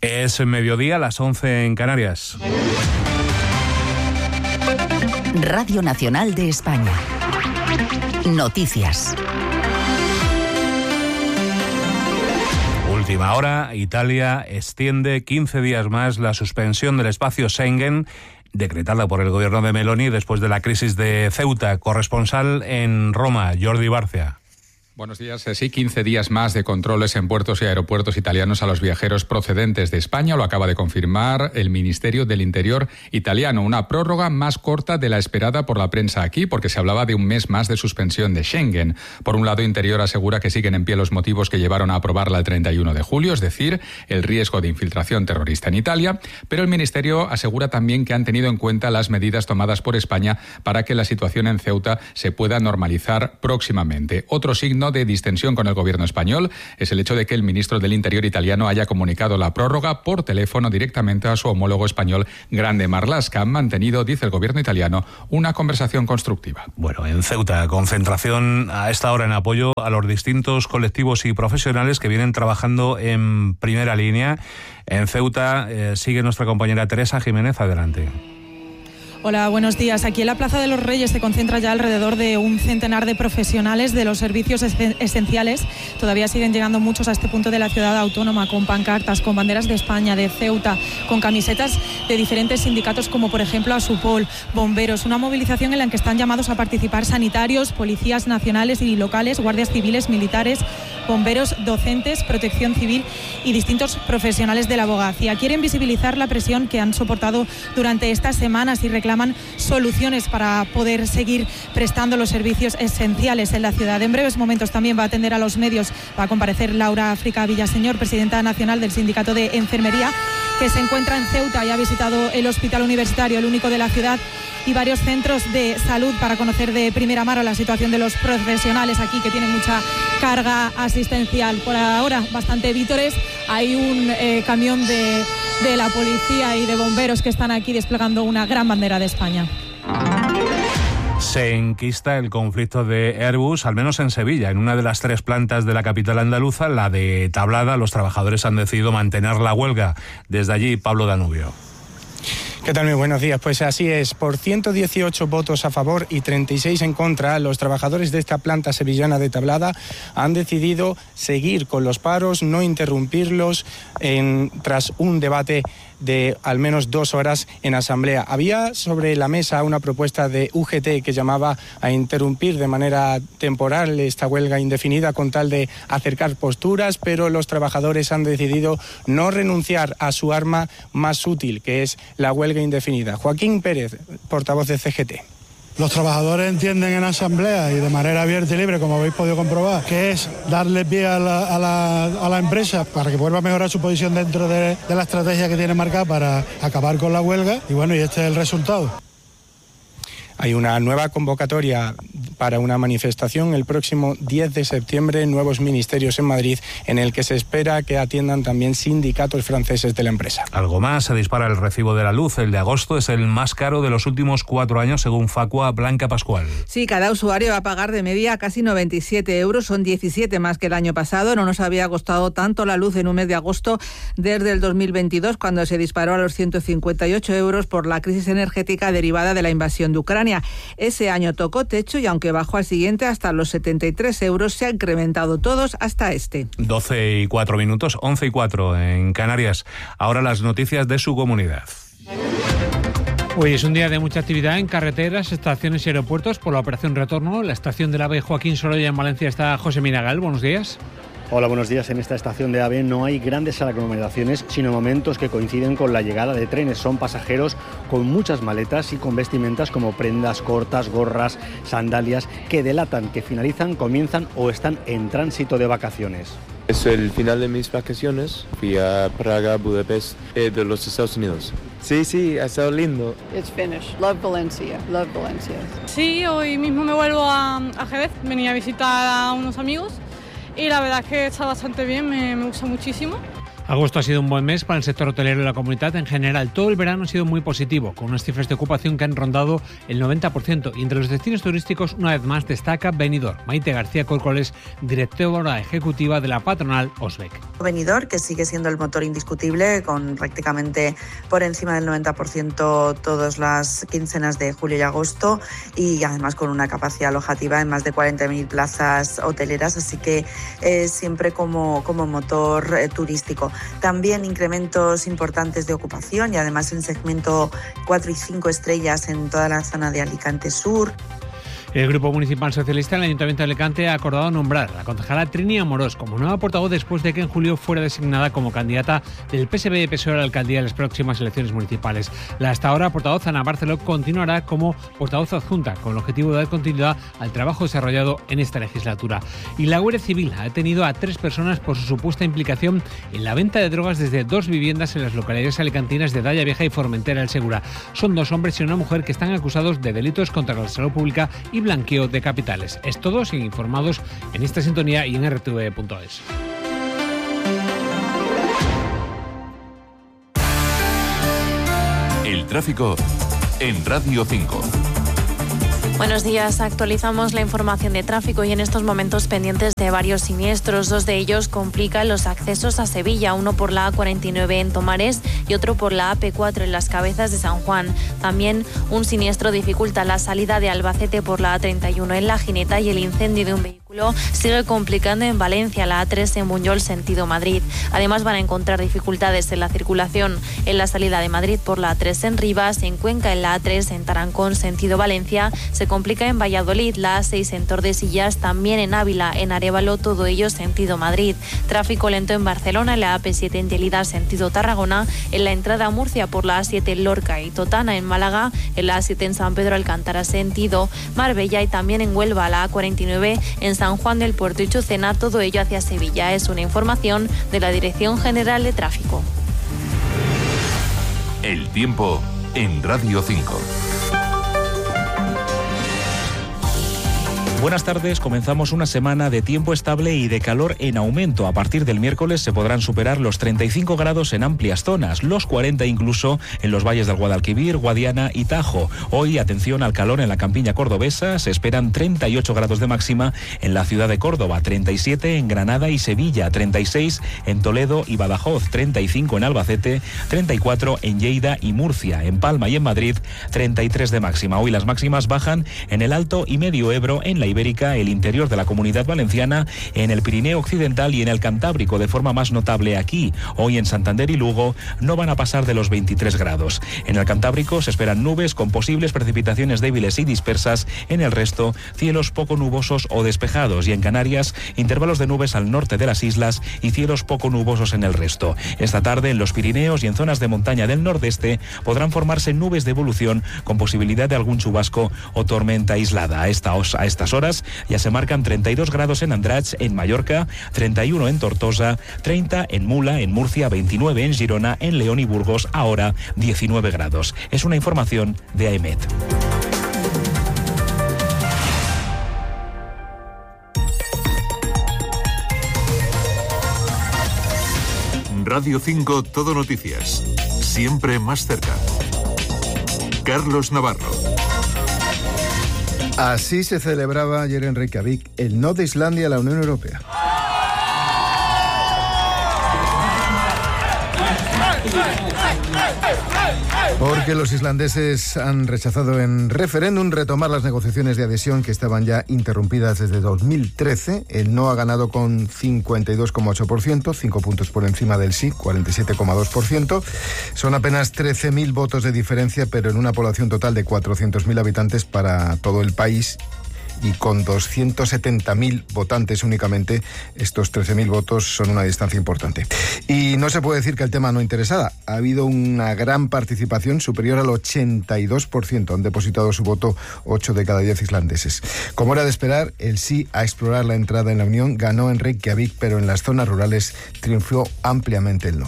Es mediodía, las 11 en Canarias. Radio Nacional de España. Noticias. Última hora, Italia extiende 15 días más la suspensión del espacio Schengen decretada por el gobierno de Meloni después de la crisis de Ceuta. Corresponsal en Roma, Jordi Barcia. Buenos días. Sí, 15 días más de controles en puertos y aeropuertos italianos a los viajeros procedentes de España. Lo acaba de confirmar el Ministerio del Interior italiano. Una prórroga más corta de la esperada por la prensa aquí, porque se hablaba de un mes más de suspensión de Schengen. Por un lado, Interior asegura que siguen en pie los motivos que llevaron a aprobarla el 31 de julio, es decir, el riesgo de infiltración terrorista en Italia. Pero el Ministerio asegura también que han tenido en cuenta las medidas tomadas por España para que la situación en Ceuta se pueda normalizar próximamente. Otro signo de distensión con el gobierno español es el hecho de que el ministro del Interior italiano haya comunicado la prórroga por teléfono directamente a su homólogo español, Grande Marlaska. Han mantenido, dice el gobierno italiano, una conversación constructiva. Bueno, en Ceuta, concentración a esta hora en apoyo a los distintos colectivos y profesionales que vienen trabajando en primera línea. En Ceuta sigue nuestra compañera Teresa Jiménez. Adelante. Hola, buenos días. Aquí en la Plaza de los Reyes se concentra ya alrededor de un centenar de profesionales de los servicios esenciales. Todavía siguen llegando muchos a este punto de la ciudad autónoma con pancartas, con banderas de España, de Ceuta, con camisetas de diferentes sindicatos como por ejemplo Asupol, bomberos. Una movilización en la que están llamados a participar sanitarios, policías nacionales y locales, guardias civiles, militares, bomberos, docentes, protección civil y distintos profesionales de la abogacía. Quieren visibilizar la presión que han soportado durante estas semanas y reclaman soluciones para poder seguir prestando los servicios esenciales en la ciudad. En breves momentos también va a atender a los medios, va a comparecer Laura África Villaseñor, presidenta nacional del Sindicato de Enfermería, que se encuentra en Ceuta y ha visitado el hospital universitario, el único de la ciudad, y varios centros de salud para conocer de primera mano la situación de los profesionales aquí, que tienen mucha carga asistencial. Por ahora, bastante vítores. Hay un camión de la policía y de bomberos que están aquí desplegando una gran bandera de España. Se enquista el conflicto de Airbus, al menos en Sevilla. En una de las 3 plantas de la capital andaluza, la de Tablada, los trabajadores han decidido mantener la huelga. Desde allí, Pablo Danubio. ¿Qué tal? Muy buenos días. Pues así es, por 118 votos a favor y 36 en contra, los trabajadores de esta planta sevillana de Tablada han decidido seguir con los paros, no interrumpirlos tras un debate de al menos 2 horas en asamblea. Había sobre la mesa una propuesta de UGT que llamaba a interrumpir de manera temporal esta huelga indefinida con tal de acercar posturas, pero los trabajadores han decidido no renunciar a su arma más útil, que es la huelga indefinida. Joaquín Pérez, portavoz de CGT. Los trabajadores entienden en asamblea y de manera abierta y libre, como habéis podido comprobar, que es darle pie a la empresa para que vuelva a mejorar su posición dentro de la estrategia que tiene marcada para acabar con la huelga. Y bueno, y este es el resultado. Hay una nueva convocatoria para una manifestación el próximo 10 de septiembre, nuevos ministerios en Madrid, en el que se espera que atiendan también sindicatos franceses de la empresa. Algo más, se dispara el recibo de la luz. El de agosto es el más caro de los últimos 4 años, según Facua. Blanca Pascual. Sí, cada usuario va a pagar de media casi 97 euros, son 17 más que el año pasado. No nos había costado tanto la luz en un mes de agosto desde el 2022, cuando se disparó a los 158 euros por la crisis energética derivada de la invasión de Ucrania. Ese año tocó techo y aunque bajó al siguiente hasta los 73 euros, se han incrementado todos hasta este. 12:04, 11:04 en Canarias. Ahora las noticias de su comunidad. Hoy es un día de mucha actividad en carreteras, estaciones y aeropuertos por la operación Retorno. La estación del AVE Joaquín Sorolla en Valencia está José Minagal. Buenos días. Hola, buenos días. En esta estación de AVE no hay grandes aglomeraciones, sino momentos que coinciden con la llegada de trenes. Son pasajeros con muchas maletas y con vestimentas como prendas cortas, gorras, sandalias, que delatan que finalizan, comienzan o están en tránsito de vacaciones. Es el final de mis vacaciones. Fui a Praga, Budapest, de los Estados Unidos. Sí, ha estado lindo. It's finished. Love Valencia. Love Valencia. Sí, hoy mismo me vuelvo a Jerez. Venía a visitar a unos amigos y la verdad es que está bastante bien, me gusta muchísimo. Agosto ha sido un buen mes para el sector hotelero de la comunidad. En general, todo el verano ha sido muy positivo, con unas cifras de ocupación que han rondado el 90%. Y entre los destinos turísticos, una vez más, destaca Benidorm. Maite García Córcoles, directora ejecutiva de la patronal Osbec. Benidorm, que sigue siendo el motor indiscutible, con prácticamente por encima del 90% todas las quincenas de julio y agosto, y además con una capacidad alojativa en más de 40.000 plazas hoteleras, así que siempre como motor turístico. También incrementos importantes de ocupación y además en segmento 4 y 5 estrellas en toda la zona de Alicante Sur. El Grupo Municipal Socialista del Ayuntamiento de Alicante ha acordado nombrar a la concejala Trini Amorós como nueva portavoz después de que en julio fuera designada como candidata del PSB y PSOE a la alcaldía en las próximas elecciones municipales. La hasta ahora portavoz Ana Barceló continuará como portavoz adjunta con el objetivo de dar continuidad al trabajo desarrollado en esta legislatura. Y la Guardia Civil ha detenido a 3 personas por su supuesta implicación en la venta de drogas desde 2 viviendas en las localidades alicantinas de Daya Vieja y Formentera del Segura. Son 2 hombres y una mujer que están acusados de delitos contra la salud pública y blanqueo de capitales. Es todo, sin informados en esta sintonía y en rtv.es. El tráfico en Radio 5. Buenos días, actualizamos la información de tráfico y en estos momentos pendientes de varios siniestros. 2 de ellos complican los accesos a Sevilla, uno por la A49 en Tomares y otro por la AP4 en Las Cabezas de San Juan. También un siniestro dificulta la salida de Albacete por la A31 en La Gineta y el incendio de un vehículo sigue complicando en Valencia, la A3 en Buñol sentido Madrid. Además van a encontrar dificultades en la circulación en la salida de Madrid por la A3 en Rivas, en Cuenca en la A3 en Tarancón sentido Valencia, se complica en Valladolid, la A6 en Tordesillas, también en Ávila, en Arévalo, todo ello sentido Madrid. Tráfico lento en Barcelona, en la AP7 en Lleida sentido Tarragona, en la entrada a Murcia por la A7 en Lorca y Totana, en Málaga, en la A7 en San Pedro Alcántara sentido Marbella y también en Huelva, la A49 en San Juan del Puerto y Chucena, todo ello hacia Sevilla. Es una información de la Dirección General de Tráfico. El tiempo en Radio 5. Buenas tardes, comenzamos una semana de tiempo estable y de calor en aumento. A partir del miércoles se podrán superar los 35 grados en amplias zonas, los 40 incluso en los valles del Guadalquivir, Guadiana y Tajo. Hoy, atención al calor en la campiña cordobesa, se esperan 38 grados de máxima en la ciudad de Córdoba, 37 en Granada y Sevilla, 36 en Toledo y Badajoz, 35 en Albacete, 34 en Lleida y Murcia, en Palma y en Madrid, 33 de máxima. Hoy las máximas bajan en el Alto y Medio Ebro, en la Ibérica, el interior de la Comunidad Valenciana, en el Pirineo Occidental y en el Cantábrico, de forma más notable aquí. Hoy en Santander y Lugo no van a pasar de los 23 grados. En el Cantábrico se esperan nubes con posibles precipitaciones débiles y dispersas. En el resto, cielos poco nubosos o despejados. Y en Canarias, intervalos de nubes al norte de las islas y cielos poco nubosos en el resto. Esta tarde en los Pirineos y en zonas de montaña del nordeste podrán formarse nubes de evolución con posibilidad de algún chubasco o tormenta aislada. A estas horas ya se marcan 32 grados en Andratx, en Mallorca, 31 en Tortosa, 30 en Mula, en Murcia, 29 en Girona, en León y Burgos, ahora 19 grados. Es una información de AEMET. Radio 5 Todo Noticias. Siempre más cerca. Carlos Navarro. Así se celebraba ayer en Reykjavik el no de Islandia a la Unión Europea. Porque los islandeses han rechazado en referéndum retomar las negociaciones de adhesión que estaban ya interrumpidas desde 2013. El no ha ganado con 52,8%, 5 puntos por encima del sí, 47,2%. Son apenas 13.000 votos de diferencia, pero en una población total de 400.000 habitantes para todo el país. Y con 270.000 votantes únicamente, estos 13.000 votos son una distancia importante. Y no se puede decir que el tema no interesara. Ha habido una gran participación, superior al 82%. Han depositado su voto 8 de cada 10 islandeses. Como era de esperar, el sí a explorar la entrada en la Unión ganó en Reykjavik, pero en las zonas rurales triunfó ampliamente el no.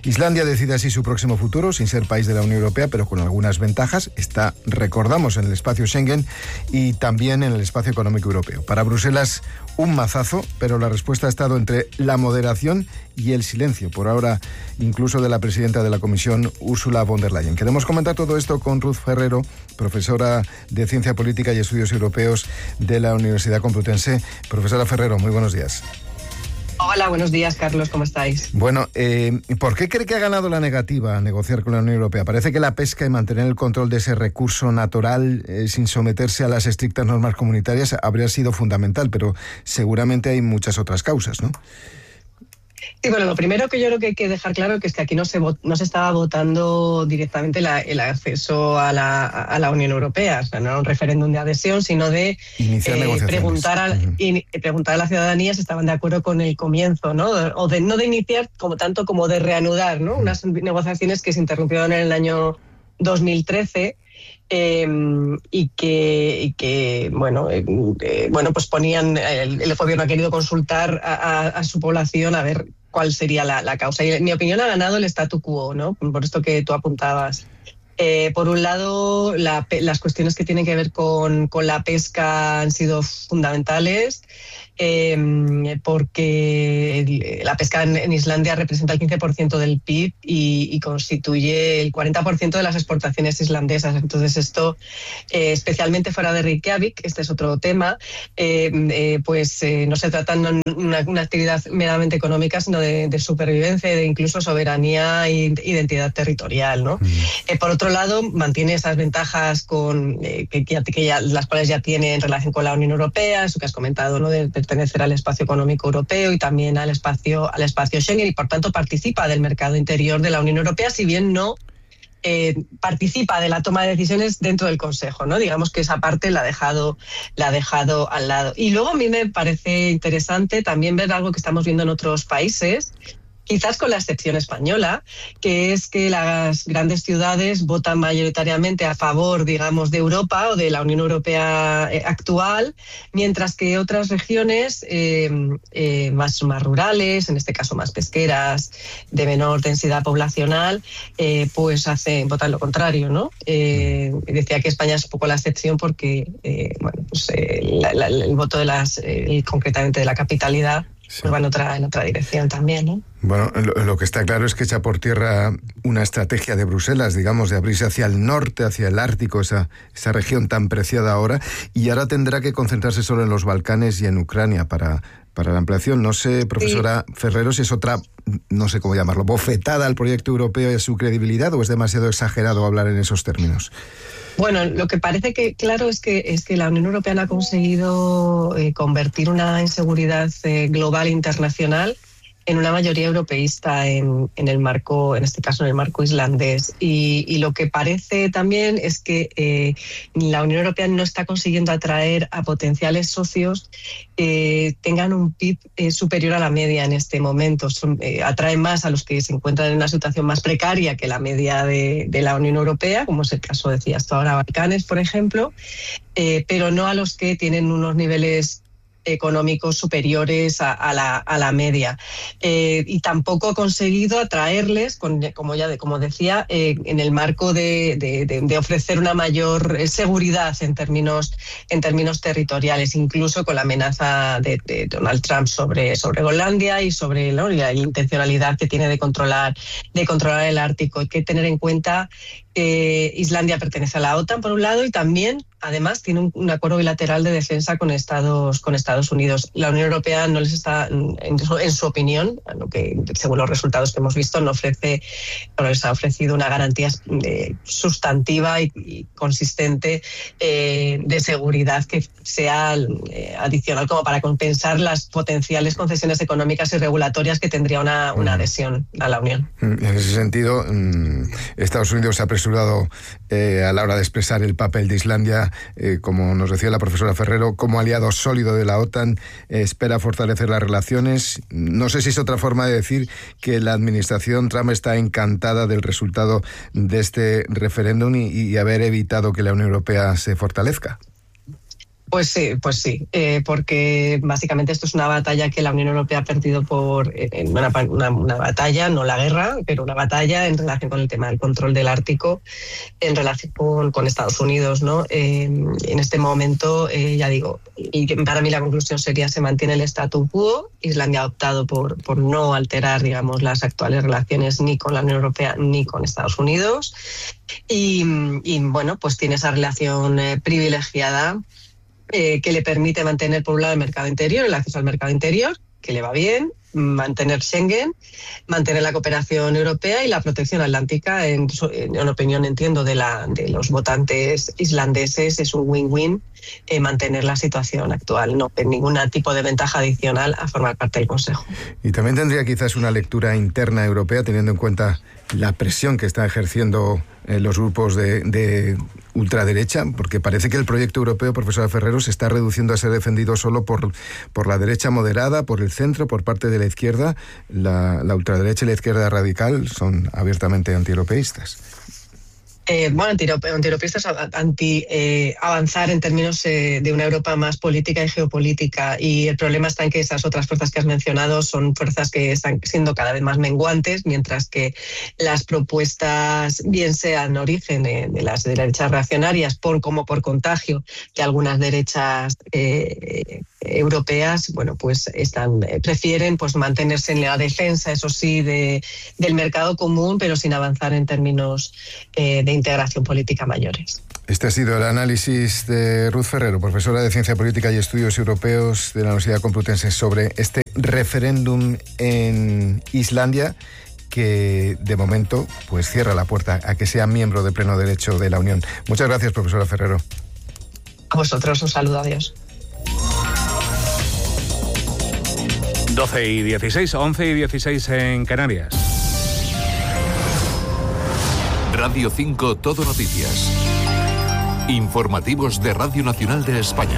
Islandia decide así su próximo futuro, sin ser país de la Unión Europea, pero con algunas ventajas. Está, recordamos, en el espacio Schengen y también en el espacio económico europeo. Para Bruselas, un mazazo, pero la respuesta ha estado entre la moderación y el silencio, por ahora incluso de la presidenta de la Comisión, Ursula von der Leyen. Queremos comentar todo esto con Ruth Ferrero, profesora de Ciencia Política y Estudios Europeos de la Universidad Complutense. Profesora Ferrero, muy buenos días. Hola, buenos días, Carlos, ¿cómo estáis? Bueno, ¿por qué cree que ha ganado la negativa a negociar con la Unión Europea? Parece que la pesca y mantener el control de ese recurso natural sin someterse a las estrictas normas comunitarias habría sido fundamental, pero seguramente hay muchas otras causas, ¿no? Sí, bueno, lo primero que yo creo que hay que dejar claro que es que aquí no se estaba votando directamente el acceso a la Unión Europea, o sea, no era un referéndum de adhesión, sino de preguntar a la ciudadanía si estaban de acuerdo con el comienzo, ¿no? O de no de iniciar como tanto como de reanudar, ¿no? Unas negociaciones que se interrumpieron en el año 2013. Y que pues ponían, el gobierno ha querido consultar a su población a ver cuál sería la causa. Y en mi opinión ha ganado el statu quo, ¿no? Por esto que tú apuntabas. Por un lado, las cuestiones que tienen que ver con la pesca han sido fundamentales, porque la pesca en Islandia representa el 15% del PIB y constituye el 40% de las exportaciones islandesas. Entonces esto, especialmente fuera de Reykjavik, este es otro tema, no se trata de una actividad meramente económica, sino de supervivencia, de incluso soberanía e identidad territorial, ¿no? Por otro lado, mantiene esas ventajas las cuales ya tiene en relación con la Unión Europea, eso que has comentado, ¿no? De pertenecer al espacio económico europeo y también al espacio Schengen, y por tanto participa del mercado interior de la Unión Europea, si bien no participa de la toma de decisiones dentro del Consejo, ¿no? Digamos que esa parte la ha dejado al lado. Y luego a mí me parece interesante también ver algo que estamos viendo en otros países, quizás con la excepción española, que es que las grandes ciudades votan mayoritariamente a favor, digamos, de Europa o de la Unión Europea actual, mientras que otras regiones más rurales, en este caso más pesqueras, de menor densidad poblacional, votan lo contrario, ¿no? Decía que España es un poco la excepción porque el voto concretamente de la capitalidad va en otra dirección también, ¿no? Bueno, lo que está claro es que echa por tierra una estrategia de Bruselas, digamos, de abrirse hacia el norte, hacia el Ártico, esa región tan preciada ahora, y ahora tendrá que concentrarse solo en los Balcanes y en Ucrania para la ampliación. No sé, profesora Ferrero, si es otra, no sé cómo llamarlo, bofetada al proyecto europeo y a su credibilidad, o es demasiado exagerado hablar en esos términos. Bueno, lo que parece que claro es que la Unión Europea ha conseguido convertir una inseguridad global internacional en una mayoría europeísta en el marco, en este caso en el marco islandés. Y lo que parece también es que la Unión Europea no está consiguiendo atraer a potenciales socios que tengan un PIB superior a la media en este momento. Atrae más a los que se encuentran en una situación más precaria que la media de la Unión Europea, como es el caso, decías tú ahora, Balcanes, por ejemplo, pero no a los que tienen unos niveles económicos superiores a la media, y tampoco ha conseguido atraerles, como decía, en el marco de ofrecer una mayor seguridad en términos territoriales, incluso con la amenaza de Donald Trump sobre Groenlandia y sobre la intencionalidad que tiene de controlar el Ártico. Hay que tener en cuenta que Islandia pertenece a la OTAN, por un lado, y también, además, tiene un acuerdo bilateral de defensa con Estados Unidos. La Unión Europea no les está, en su opinión, que según los resultados que hemos visto, no les ha ofrecido una garantía sustantiva y consistente de seguridad que sea adicional como para compensar las potenciales concesiones económicas y regulatorias que tendría una adhesión a la Unión. En ese sentido, Estados Unidos ha apresurado a la hora de expresar el papel de Islandia, como nos decía la profesora Ferrero, como aliado sólido de la OTAN, espera fortalecer las relaciones. No sé si es otra forma de decir que la administración Trump está encantada del resultado de este referéndum y haber evitado que la Unión Europea se fortalezca. Pues sí, porque básicamente esto es una batalla que la Unión Europea ha perdido una batalla, no la guerra, pero una batalla en relación con el tema del control del Ártico, en relación con Estados Unidos, ¿no? En este momento, ya digo, y para mí la conclusión sería se mantiene el statu quo. Islandia ha optado por no alterar, digamos, las actuales relaciones ni con la Unión Europea ni con Estados Unidos. Y bueno, pues tiene esa relación privilegiada que le permite mantener por un lado el mercado interior, el acceso al mercado interior, que le va bien, mantener Schengen, mantener la cooperación europea y la protección atlántica. En opinión, entiendo, de los votantes islandeses, es un win-win mantener la situación actual, no ningún tipo de ventaja adicional a formar parte del Consejo. Y también tendría quizás una lectura interna europea, teniendo en cuenta la presión que están ejerciendo los grupos de ultraderecha, porque parece que el proyecto europeo, profesora Ferrero, se está reduciendo a ser defendido solo por la derecha moderada, por el centro, por parte de la izquierda. La ultraderecha y la izquierda radical son abiertamente antieuropeístas. Antieuropeístas, avanzar en términos de una Europa más política y geopolítica, y el problema está en que esas otras fuerzas que has mencionado son fuerzas que están siendo cada vez más menguantes, mientras que las propuestas, bien sean origen de las derechas reaccionarias como por contagio de algunas derechas europeas, bueno, pues prefieren pues mantenerse en la defensa, eso sí, del mercado común, pero sin avanzar en términos de integración política mayores. Este ha sido el análisis de Ruth Ferrero, profesora de Ciencia Política y Estudios Europeos de la Universidad Complutense, sobre este referéndum en Islandia, que de momento pues cierra la puerta a que sea miembro de pleno derecho de la Unión. Muchas gracias, profesora Ferrero. A vosotros, un saludo, adiós. 12:16, 11:16 en Canarias. Radio 5 Todo Noticias. Informativos de Radio Nacional de España.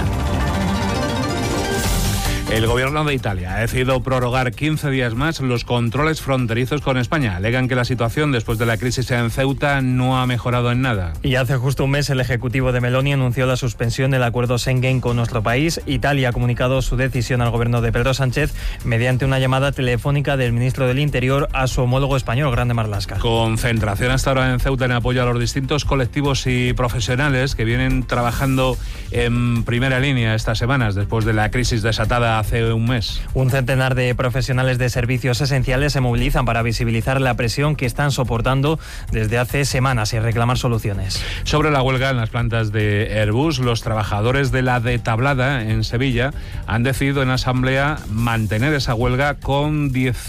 El gobierno de Italia ha decidido prorrogar 15 días más los controles fronterizos con España. Alegan que la situación después de la crisis en Ceuta no ha mejorado en nada. Y hace justo un mes el Ejecutivo de Meloni anunció la suspensión del acuerdo Schengen con nuestro país. Italia ha comunicado su decisión al gobierno de Pedro Sánchez mediante una llamada telefónica del ministro del Interior a su homólogo español, Grande Marlaska. Concentración hasta ahora en Ceuta en apoyo a los distintos colectivos y profesionales que vienen trabajando en primera línea estas semanas después de la crisis desatada hace un mes. Un centenar de profesionales de servicios esenciales se movilizan para visibilizar la presión que están soportando desde hace semanas y reclamar soluciones. Sobre la huelga en las plantas de Airbus, los trabajadores de la de Tablada en Sevilla han decidido en asamblea mantener esa huelga con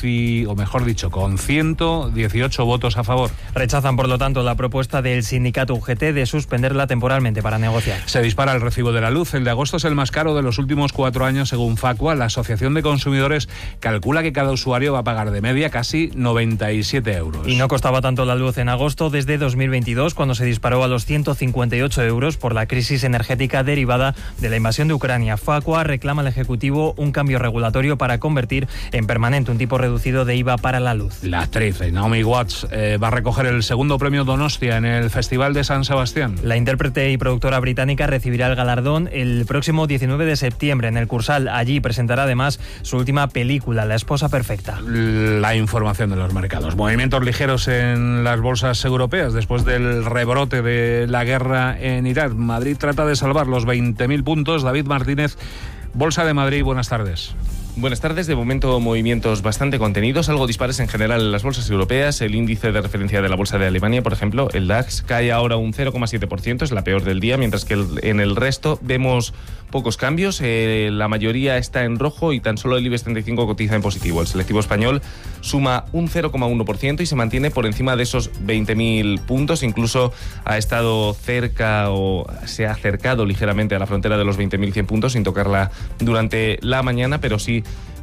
118 votos a favor. Rechazan, por lo tanto, la propuesta del sindicato UGT de suspenderla temporalmente para negociar. Se dispara el recibo de la luz. El de agosto es el más caro de los últimos 4 años, según Facua. La Asociación de Consumidores calcula que cada usuario va a pagar de media casi 97 euros. Y no costaba tanto la luz en agosto desde 2022, cuando se disparó a los 158 euros por la crisis energética derivada de la invasión de Ucrania. Facua reclama al Ejecutivo un cambio regulatorio para convertir en permanente un tipo reducido de IVA para la luz. La actriz Naomi Watts va a recoger el segundo premio Donostia en el Festival de San Sebastián. La intérprete y productora británica recibirá el galardón el próximo 19 de septiembre en el Cursal. Allí presentará además su última película, La esposa perfecta. La información de los mercados. Movimientos ligeros en las bolsas europeas después del rebrote de la guerra en Irak. Madrid trata de salvar los 20.000 puntos. David Martínez, Bolsa de Madrid, buenas tardes. Buenas tardes. De momento, movimientos bastante contenidos, algo dispares en general en las bolsas europeas. El índice de referencia de la bolsa de Alemania, por ejemplo, el DAX, cae ahora un 0,7%, es la peor del día, mientras que en el resto vemos pocos cambios. La mayoría está en rojo y tan solo el IBEX 35 cotiza en positivo. El selectivo español suma un 0,1% y se mantiene por encima de esos 20.000 puntos. Incluso ha estado cerca o se ha acercado ligeramente a la frontera de los 20.100 puntos sin tocarla durante la mañana, pero sí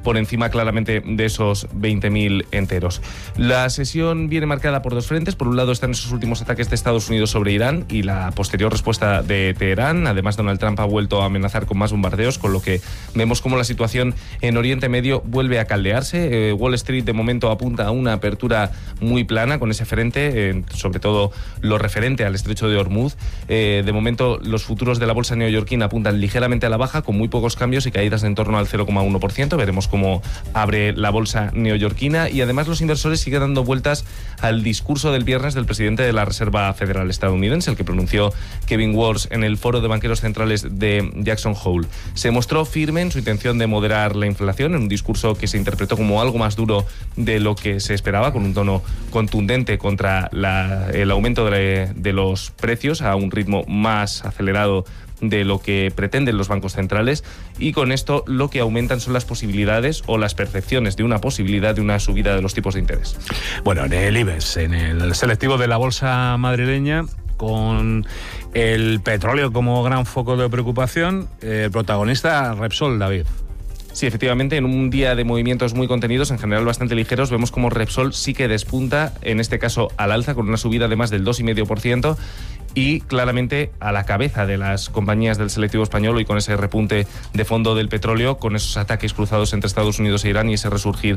por encima claramente de esos 20.000 enteros. La sesión viene marcada por dos frentes. Por un lado están esos últimos ataques de Estados Unidos sobre Irán y la posterior respuesta de Teherán. Además, Donald Trump ha vuelto a amenazar con más bombardeos, con lo que vemos cómo la situación en Oriente Medio vuelve a caldearse. Wall Street de momento apunta a una apertura muy plana con ese frente, sobre todo lo referente al estrecho de Hormuz. De momento los futuros de la bolsa neoyorquina apuntan ligeramente a la baja, con muy pocos cambios y caídas de en torno al 0,1%. Veremos cómo abre la bolsa neoyorquina, y además los inversores siguen dando vueltas al discurso del viernes del presidente de la Reserva Federal estadounidense, el que pronunció Kevin Warsh en el foro de banqueros centrales de Jackson Hole. Se mostró firme en su intención de moderar la inflación, en un discurso que se interpretó como algo más duro de lo que se esperaba, con un tono contundente contra el aumento de los precios a un ritmo más acelerado de lo que pretenden los bancos centrales, y con esto lo que aumentan son las posibilidades o las percepciones de una posibilidad de una subida de los tipos de interés. Bueno, en el IBEX, en el selectivo de la bolsa madrileña, con el petróleo como gran foco de preocupación, el protagonista Repsol, David. Sí, efectivamente, en un día de movimientos muy contenidos, en general bastante ligeros, vemos como Repsol sí que despunta, en este caso al alza, con una subida de más del 2,5%, y claramente a la cabeza de las compañías del selectivo español, y con ese repunte de fondo del petróleo, con esos ataques cruzados entre Estados Unidos e Irán y ese resurgir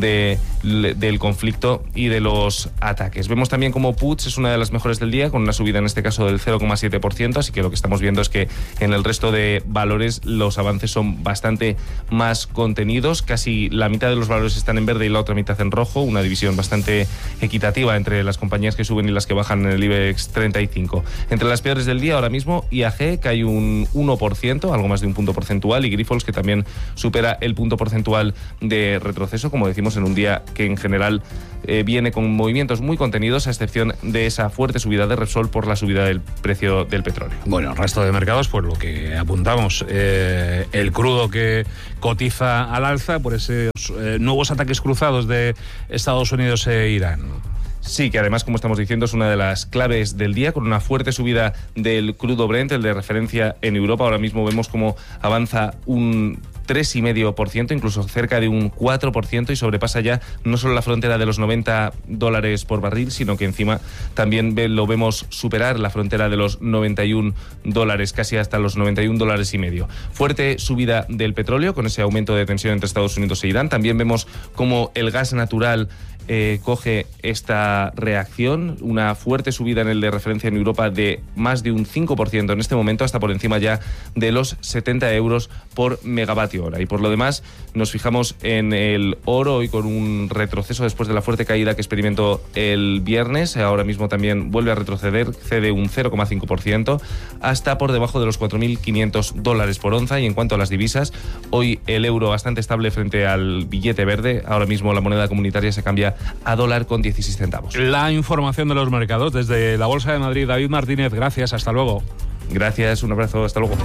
del conflicto y de los ataques. Vemos también como Puig es una de las mejores del día, con una subida en este caso del 0,7%, así que lo que estamos viendo es que en el resto de valores los avances son bastante más contenidos. Casi la mitad de los valores están en verde y la otra mitad en rojo, una división bastante equitativa entre las compañías que suben y las que bajan en el IBEX 35. Entre las peores del día ahora mismo, IAG cae un 1%, algo más de un punto porcentual, y Grifols, que también supera el punto porcentual de retroceso, como decimos, en un día que en general viene con movimientos muy contenidos, a excepción de esa fuerte subida de Repsol por la subida del precio del petróleo. Bueno, el resto de mercados, pues lo que apuntamos, el crudo que cotiza al alza por esos nuevos ataques cruzados de Estados Unidos e Irán. Sí, que además, como estamos diciendo, es una de las claves del día, con una fuerte subida del crudo Brent, el de referencia en Europa. Ahora mismo vemos cómo avanza un 3,5%, incluso cerca de un 4%, y sobrepasa ya no solo la frontera de los $90 por barril, sino que encima también lo vemos superar la frontera de los $91, casi hasta los $91,5. Fuerte subida del petróleo, con ese aumento de tensión entre Estados Unidos e Irán. También vemos cómo el gas natural coge esta reacción, una fuerte subida en el de referencia en Europa de más de un 5% en este momento, hasta por encima ya de los 70 euros por megavatio hora. Y por lo demás, nos fijamos en el oro, hoy con un retroceso después de la fuerte caída que experimentó el viernes. Ahora mismo también vuelve a retroceder, cede un 0,5%, hasta por debajo de los $4.500 por onza. Y en cuanto a las divisas, hoy el euro bastante estable frente al billete verde. Ahora mismo la moneda comunitaria se cambia a $1,16. La información de los mercados desde la Bolsa de Madrid. David Martínez, gracias, hasta luego. Gracias, un abrazo, hasta luego.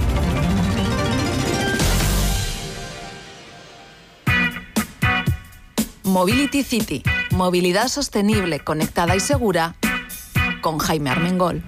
Mobility City, movilidad sostenible, conectada y segura, con Jaime Armengol.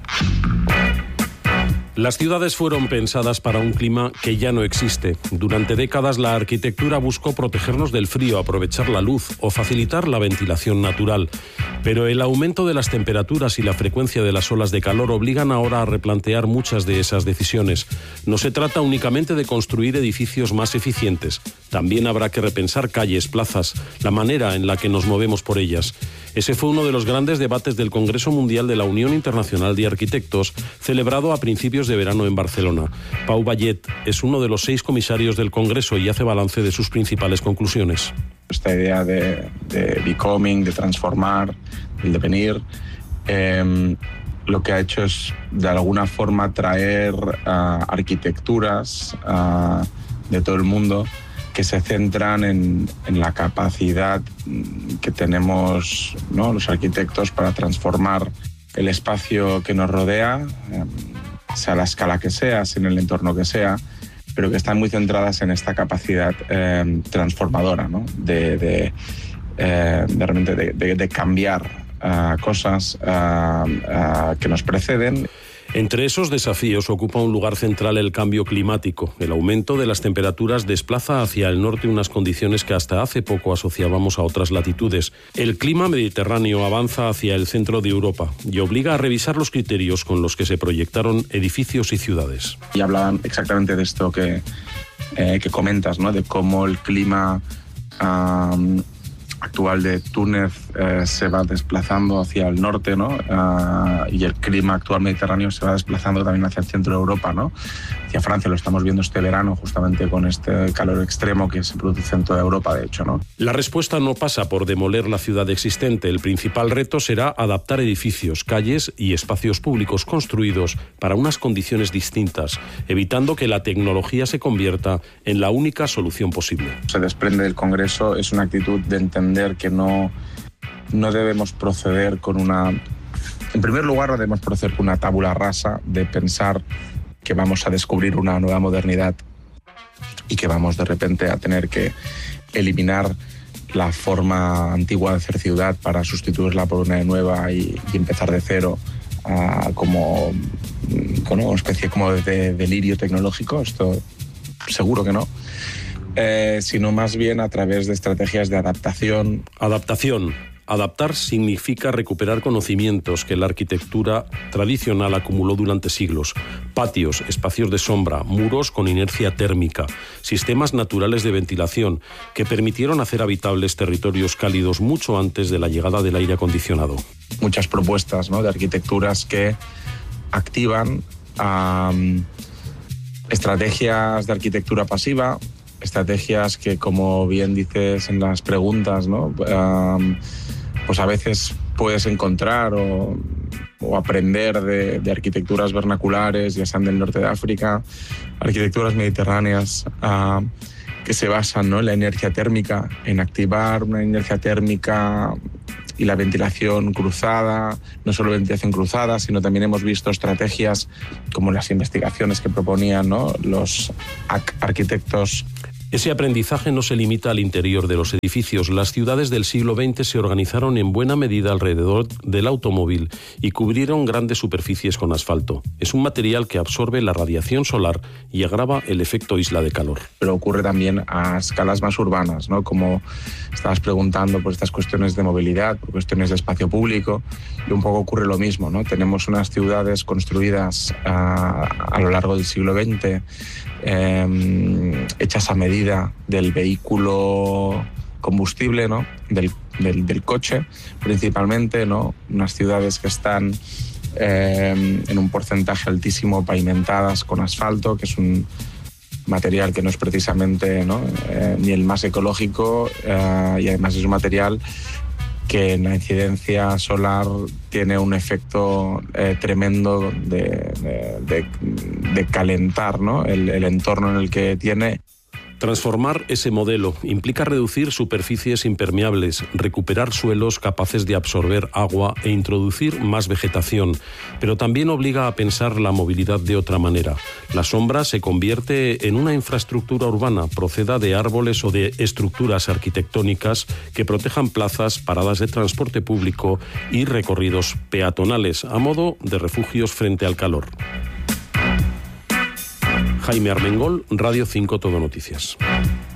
Las ciudades fueron pensadas para un clima que ya no existe. Durante décadas la arquitectura buscó protegernos del frío, aprovechar la luz o facilitar la ventilación natural. Pero el aumento de las temperaturas y la frecuencia de las olas de calor obligan ahora a replantear muchas de esas decisiones. No se trata únicamente de construir edificios más eficientes. También habrá que repensar calles, plazas, la manera en la que nos movemos por ellas. Ese fue uno de los grandes debates del Congreso Mundial de la Unión Internacional de Arquitectos, celebrado a principios de verano en Barcelona. Pau Vallet es uno de los 6 comisarios del Congreso y hace balance de sus principales conclusiones. Esta idea de becoming, de transformar, del devenir, lo que ha hecho es de alguna forma traer arquitecturas de todo el mundo que se centran en la capacidad que tenemos, ¿no?, los arquitectos para transformar el espacio que nos rodea, sea la escala que sea, en el entorno que sea, pero que están muy centradas en esta capacidad transformadora, ¿no?, de realmente cambiar cosas que nos preceden. Entre esos desafíos ocupa un lugar central el cambio climático. El aumento de las temperaturas desplaza hacia el norte unas condiciones que hasta hace poco asociábamos a otras latitudes. El clima mediterráneo avanza hacia el centro de Europa y obliga a revisar los criterios con los que se proyectaron edificios y ciudades. Y hablaban exactamente de esto que comentas, ¿no? De cómo el clima actual de Túnez se va desplazando hacia el norte, ¿no? Y el clima actual mediterráneo se va desplazando también hacia el centro de Europa, ¿no? Hacia Francia. Lo estamos viendo este verano justamente con este calor extremo que se produce en toda Europa, de hecho, ¿no? La respuesta no pasa por demoler la ciudad existente. El principal reto será adaptar edificios, calles y espacios públicos construidos para unas condiciones distintas, evitando que la tecnología se convierta en la única solución posible. Se desprende del Congreso es una actitud de entender que no debemos proceder con una... En primer lugar, no debemos proceder con una tabula rasa de pensar que vamos a descubrir una nueva modernidad y que vamos de repente a tener que eliminar la forma antigua de hacer ciudad para sustituirla por una nueva y empezar de cero como con una especie como de delirio tecnológico. Esto seguro que no. Sino más bien a través de estrategias de adaptación. Adaptar significa recuperar conocimientos que la arquitectura tradicional acumuló durante siglos. Patios, espacios de sombra, muros con inercia térmica, sistemas naturales de ventilación que permitieron hacer habitables territorios cálidos mucho antes de la llegada del aire acondicionado. Muchas propuestas, ¿no?, de arquitecturas que activan estrategias de arquitectura pasiva, estrategias que, como bien dices en las preguntas, ¿no?, pues a veces puedes encontrar o aprender de arquitecturas vernaculares, ya sean del norte de África, arquitecturas mediterráneas que se basan, ¿no?, en la inercia térmica, en activar una inercia térmica y la ventilación cruzada, no solo ventilación cruzada, sino también hemos visto estrategias como las investigaciones que proponían, ¿no?, los arquitectos. Ese aprendizaje no se limita al interior de los edificios. Las ciudades del siglo XX se organizaron en buena medida alrededor del automóvil y cubrieron grandes superficies con asfalto. Es un material que absorbe la radiación solar y agrava el efecto isla de calor. Pero ocurre también a escalas más urbanas, ¿no? Como estabas preguntando por estas cuestiones de movilidad, por cuestiones de espacio público, y un poco ocurre lo mismo, ¿no? Tenemos unas ciudades construidas a lo largo del siglo XX, hechas a medida del vehículo combustible, ¿no?, del coche principalmente, ¿no? Unas ciudades que están en un porcentaje altísimo pavimentadas con asfalto, que es un material que no es precisamente, ¿no?, ni el más ecológico, y además es un material que en la incidencia solar tiene un efecto tremendo de calentar, ¿no?, el entorno en el que tiene. Transformar ese modelo implica reducir superficies impermeables, recuperar suelos capaces de absorber agua e introducir más vegetación, pero también obliga a pensar la movilidad de otra manera. La sombra se convierte en una infraestructura urbana, proceda de árboles o de estructuras arquitectónicas que protejan plazas, paradas de transporte público y recorridos peatonales, a modo de refugios frente al calor. Jaime Armengol, Radio 5 Todo Noticias.